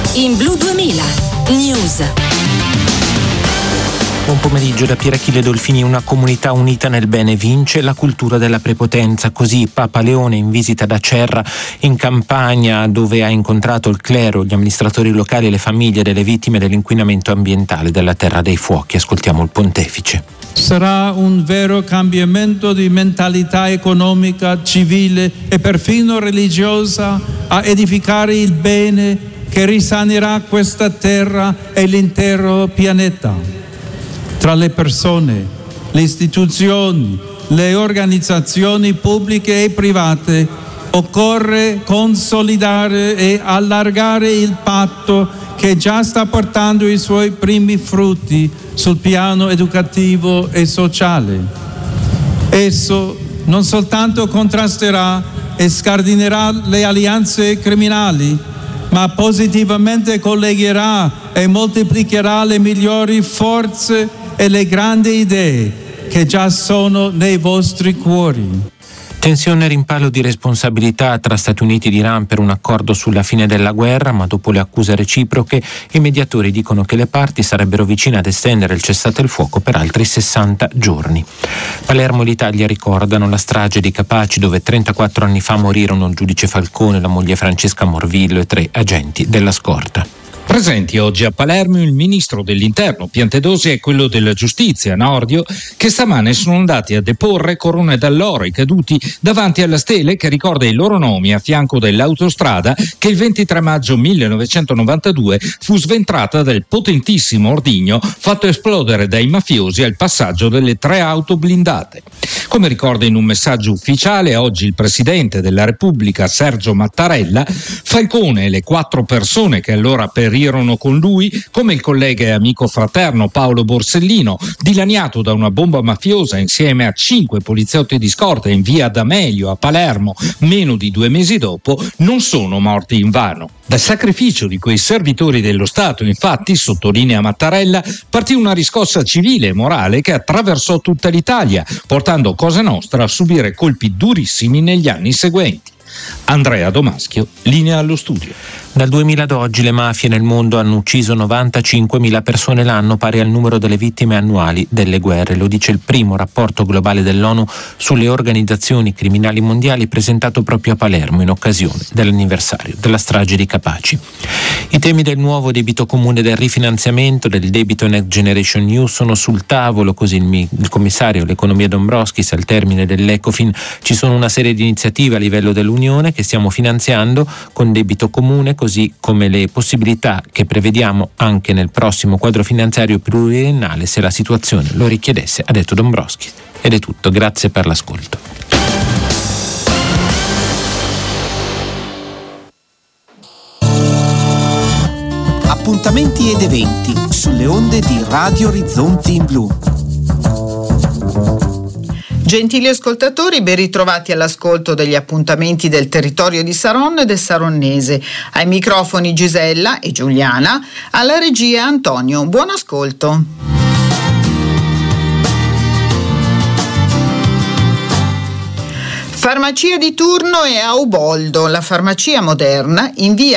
In Blu 2000 News. Buon pomeriggio da Pier Achille Dolfini. Una comunità unita nel bene vince la cultura della prepotenza. Così Papa Leone in visita da Cerra in Campania, dove ha incontrato il clero, gli amministratori locali e le famiglie delle vittime dell'inquinamento ambientale della Terra dei Fuochi. Ascoltiamo il pontefice. Sarà un vero cambiamento di mentalità economica, civile e perfino religiosa a edificare il bene che risanerà questa terra e l'intero pianeta. Tra le persone, le istituzioni, le organizzazioni pubbliche e private occorre consolidare e allargare il patto che già sta portando i suoi primi frutti sul piano educativo e sociale. Esso non soltanto contrasterà e scardinerà le alleanze criminali, ma positivamente collegherà e moltiplicherà le migliori forze e le grandi idee che già sono nei vostri cuori. Tensione e rimpallo di responsabilità tra Stati Uniti ed Iran per un accordo sulla fine della guerra, ma dopo le accuse reciproche i mediatori dicono che le parti sarebbero vicine ad estendere il cessate il fuoco per altri 60 giorni. Palermo e l'Italia ricordano la strage di Capaci, dove 34 anni fa morirono il giudice Falcone, la moglie Francesca Morvillo e 3 agenti della scorta. Presenti oggi a Palermo il ministro dell'Interno Piantedosi e quello della Giustizia Nordio, che stamane sono andati a deporre corone d'alloro ai caduti davanti alla stele che ricorda i loro nomi a fianco dell'autostrada che il 23 maggio 1992 fu sventrata dal potentissimo ordigno fatto esplodere dai mafiosi al passaggio delle 3 auto blindate. Come ricorda in un messaggio ufficiale oggi il Presidente della Repubblica Sergio Mattarella, Falcone e le 4 persone che allora perirono con lui, come il collega e amico fraterno Paolo Borsellino, dilaniato da una bomba mafiosa insieme a 5 poliziotti di scorta in via D'Amelio a Palermo meno di 2 mesi dopo, non sono morti invano. Dal sacrificio di quei servitori dello Stato, infatti, sottolinea Mattarella, partì una riscossa civile e morale che attraversò tutta l'Italia, portando Cosa Nostra a subire colpi durissimi negli anni seguenti. Andrea Domaschio, linea allo studio. Dal 2000 ad oggi le mafie nel mondo hanno ucciso 95.000 persone l'anno, pari al numero delle vittime annuali delle guerre. Lo dice il primo rapporto globale dell'ONU sulle organizzazioni criminali mondiali, presentato proprio a Palermo in occasione dell'anniversario della strage di Capaci. I temi del nuovo debito comune, del rifinanziamento del debito Next Generation EU sono sul tavolo, così il commissario all'economia Dombrovskis. Al termine dell'Ecofin ci sono una serie di iniziative a livello dell'Unione che stiamo finanziando con debito comune, così come le possibilità che prevediamo anche nel prossimo quadro finanziario pluriennale se la situazione lo richiedesse, ha detto Dombrovskis. Ed è tutto, grazie per l'ascolto. Appuntamenti ed eventi sulle onde di Radio Orizzonti in Blu. Gentili ascoltatori, ben ritrovati all'ascolto degli appuntamenti del territorio di Saronno e del Saronnese. Ai microfoni Gisella e Giuliana, alla regia Antonio. Buon ascolto. Farmacia di turno è a Uboldo, la farmacia moderna in via